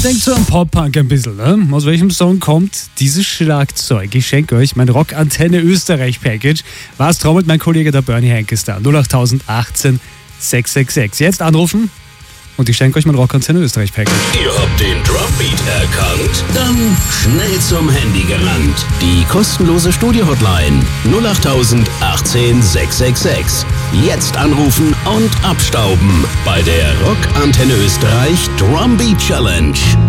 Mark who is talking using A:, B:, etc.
A: denkt so am Pop-Punk ein bisschen, ne? Aus welchem Song kommt dieses Schlagzeug? Ich schenke euch mein Rockantenne Österreich Package. Was trommelt mein Kollege der Bernie Henkes da? 08018 666. Jetzt anrufen und ich schenke euch mein Rockantenne Österreich Package.
B: Ihr habt den Drumbeat erkannt? Dann schnell zum Handy gerannt. Die kostenlose Studio-Hotline 08018 666. Jetzt anrufen und abstauben bei der Rockantenne Österreich Drumbeat Challenge.